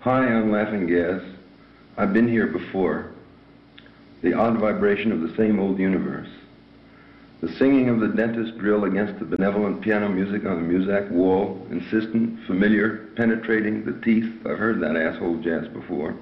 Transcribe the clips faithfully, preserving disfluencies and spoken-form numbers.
Hi, I'm Laughing Gas. I've been here before. The odd vibration of the same old universe. The singing of the dentist drill against the benevolent piano music on the Muzak wall, insistent, familiar, penetrating the teeth. I've heard that asshole jazz before.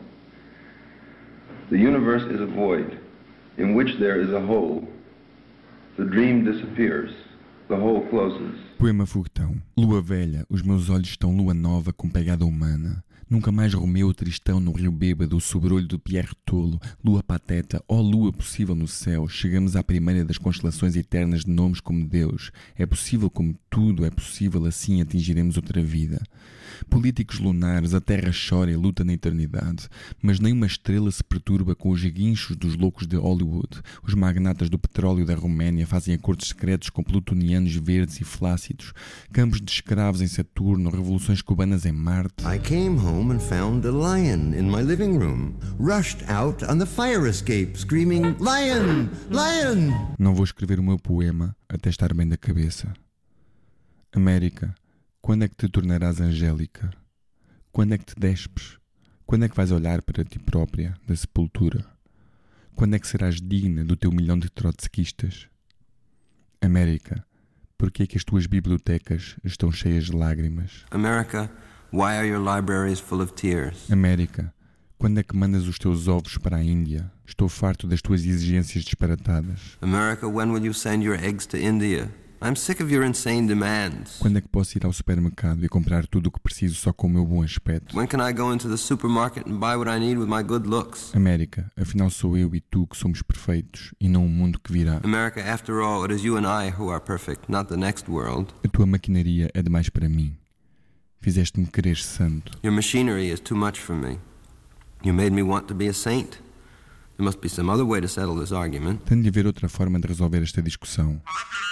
The universe is a void in which there is a hole. The dream disappears. The hole closes. Poema Foguetão. Lua velha, os meus olhos estão lua nova com pegada humana. Nunca mais Romeu o Tristão no rio bêbado, o sobrolho do Pierre Tolo, lua pateta, ó lua possível no céu, chegamos à primeira das constelações eternas de nomes como Deus. É possível como tudo é possível, assim atingiremos outra vida. Políticos lunares, a terra chora e luta na eternidade, mas nenhuma estrela se perturba com os guinchos dos loucos de Hollywood. Os magnatas do petróleo da Roménia fazem acordos secretos com plutonianos verdes e flácidos, campos de escravos em Saturno, revoluções cubanas em Marte. I came home and found a lion in my living room, rushed out on the fire escape, screaming, "Lion! Lion!" Não vou escrever o meu poema até estar bem da cabeça. América, quando é que te tornarás angélica? Quando é que te despes? Quando é que vais olhar para ti própria da sepultura? Quando é que serás digna do teu milhão de trotskistas? América, por que é que as tuas bibliotecas estão cheias de lágrimas? America, why are your libraries full of tears? América, quando é que mandas os teus ovos para a Índia? Estou farto das tuas exigências disparatadas. America, when will you send your eggs to India? I'm sick of your insane demands. Quando é que posso ir ao supermercado e comprar tudo o que preciso só com o meu bom aspecto? When can I go into the supermarket and buy what I need with my good looks? América, afinal sou eu e tu que somos perfeitos e não o mundo que virá. America, after all, it is you and I who are perfect, not the next world. A tua maquinaria é demais para mim. Fizeste-me querer santo. Your machinery is too much for me. You made me want to be a saint. There must be some other way to settle this argument. Tem de haver outra forma de resolver esta discussão.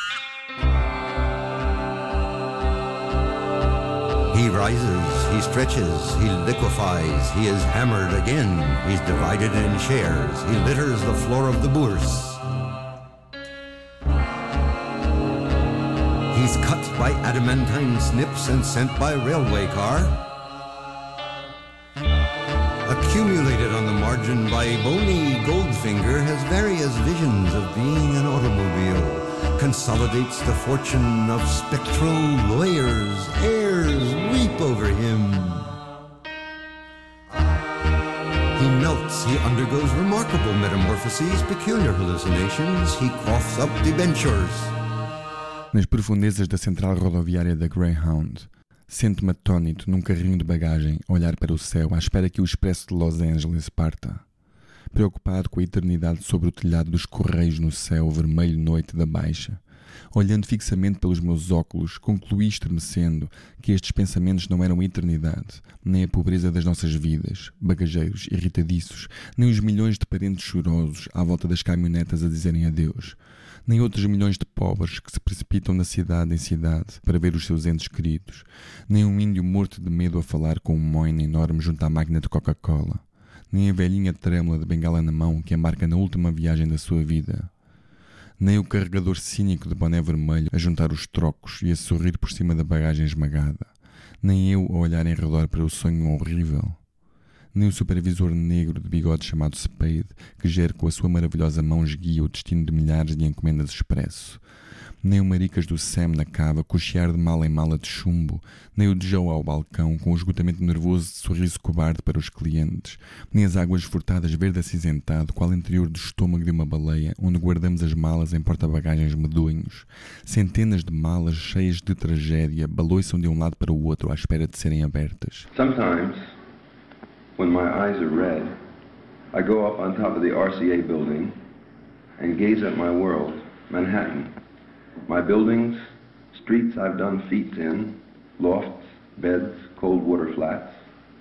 He rises, he stretches, he liquefies, he is hammered again, he's divided in shares, he litters the floor of the bourse. He's cut by adamantine snips and sent by railway car. Accumulated on the margin by bony Goldfinger, has various visions of being an automobile. Consolidates the fortune of spectral lawyers, heirs weep over him. He melts, he undergoes remarkable metamorphoses, peculiar hallucinations, he coughs up debentures. Nas profundezas da central rodoviária da Greyhound, sento-me atónito num carrinho de bagagem, a olhar para o céu, à espera que o expresso de Los Angeles parta. Preocupado com a eternidade sobre o telhado dos correios no céu vermelho noite da baixa. Olhando fixamente pelos meus óculos, concluí estremecendo que estes pensamentos não eram a eternidade, nem a pobreza das nossas vidas, bagageiros irritadiços, nem os milhões de parentes chorosos à volta das caminhonetas a dizerem adeus, nem outros milhões de pobres que se precipitam de cidade em cidade para ver os seus entes queridos, nem um índio morto de medo a falar com um moine enorme junto à máquina de Coca-Cola, nem a velhinha trêmula de bengala na mão que embarca na última viagem da sua vida, nem o carregador cínico de boné vermelho a juntar os trocos e a sorrir por cima da bagagem esmagada, nem eu a olhar em redor para o sonho horrível, nem o supervisor negro de bigode chamado Spade que gera com a sua maravilhosa mão esguia o destino de milhares de encomendas expresso, nem o maricas do Sam na cava cochear de mala em mala de chumbo, nem o de Joe ao balcão com o esgotamento nervoso de sorriso cobarde para os clientes, nem as águas furtadas verde acinzentado qual interior do estômago de uma baleia onde guardamos as malas em porta-bagagens medonhos. Centenas de malas cheias de tragédia baloiçam de um lado para o outro à espera de serem abertas. Sometimes, when my eyes are red, I go up on top of the R C A building and gaze at my world, Manhattan. My buildings, streets I've done feats in, lofts, beds, cold water flats.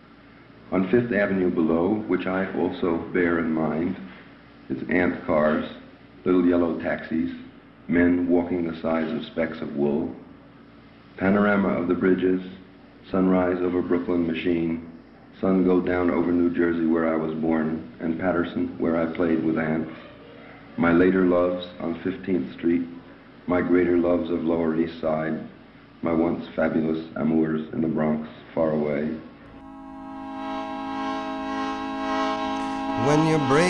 On Fifth Avenue below, which I also bear in mind, is ant cars, little yellow taxis, men walking the size of specks of wool, panorama of the bridges, sunrise over Brooklyn Machine, sun go down over New Jersey where I was born, and Patterson where I played with ants, my later loves on fifteenth Street, my greater loves of Lower East Side, my once fabulous amours in the Bronx, far away. when your brain